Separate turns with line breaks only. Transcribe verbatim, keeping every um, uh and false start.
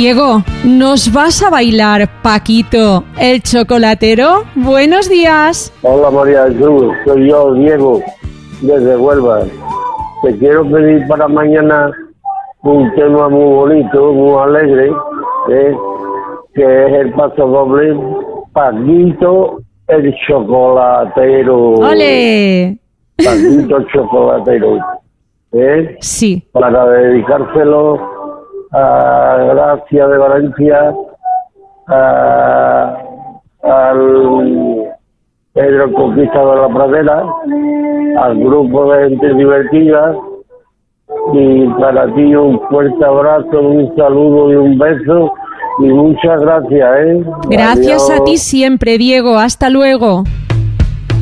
Diego, ¿nos vas a bailar Paquito, el chocolatero? Buenos días.
Hola María Jesús, soy yo, Diego, desde Huelva. Te quiero pedir para mañana un tema muy bonito, muy alegre, ¿eh? que es el paso doble, Paquito el chocolatero.
¡Ole!
Paquito el chocolatero. ¿Eh?
Sí.
Para dedicárselo a Gracia de Valencia, a, al Pedro Conquistador de la Pradera, al grupo de gente divertida, y para ti un fuerte abrazo, un saludo y un beso, y muchas gracias, ¿eh?
Gracias. Adiós. A ti siempre, Diego. Hasta luego.